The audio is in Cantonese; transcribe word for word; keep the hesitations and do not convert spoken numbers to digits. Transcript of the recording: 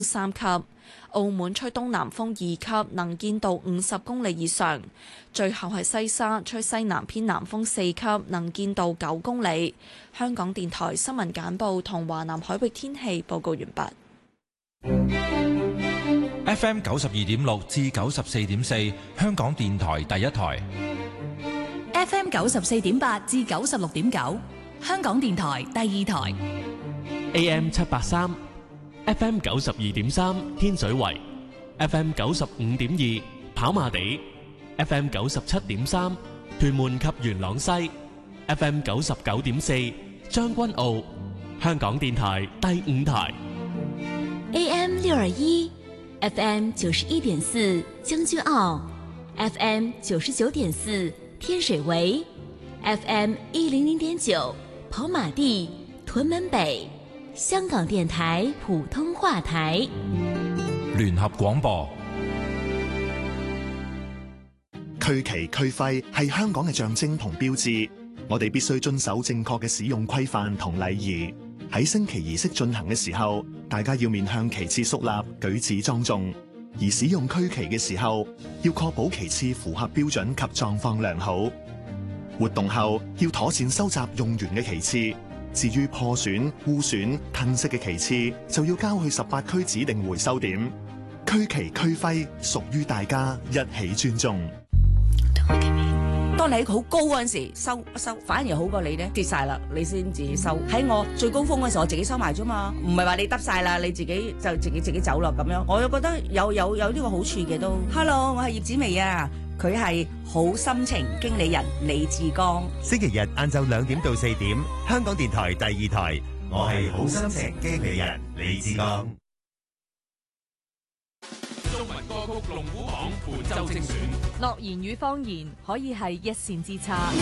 三級。澳門吹東南風二級，能見度五十公里以上。最後係西沙吹西南偏南風四級，能見度九公里。香港電台新聞簡報同華南海域天氣報告完畢。 F M 九十二點六至九十四點四，香港電台第一台。 F M 九十四點八至九十六點九，香港電台第二台。 A M 七八三，F M 九十二點三天水圍，F M 九十五點二跑馬地，F M 九十七點三屯門及元朗西，F M 九十九點四將軍澳，香港電台第五台。 A M 六二一，F M 九十一點四將軍澳，F M 九十九點四天水圍，F M 一零零點九跑馬地屯門北，香港電台普通話台。 聯合廣播。 區旗區徽係香港嘅象徵同標誌，我哋必須遵守正確嘅使用規範同禮儀。喺升旗儀式進行嘅時候，大家要面向旗幟肅立，舉止莊重。而使用區旗嘅時候，要確保旗幟符合標準及狀況良好。活動後要妥善收集用完嘅旗幟，至於破損、污損、褪色嘅旗幟，就要交去十八區指定回收點。區旗區徽屬於大家，一起尊重。 當你喺好高嗰陣時收一收，反而好過你咧跌晒啦，你先自己收。喺我最高峰嗰時，我自己收埋啫嘛，唔係話你得晒啦，你自己就自己自己走啦咁樣。我又覺得有有有呢個好處嘅都。Hello， 我係葉子薇啊，佢係好心情經理人李志剛。 星期日晏晝兩點到四點，香港電台第二台，我係好心情經理人李志剛。 中文歌曲龍虎榜本周精選。 樂言與方言可以係一線之差。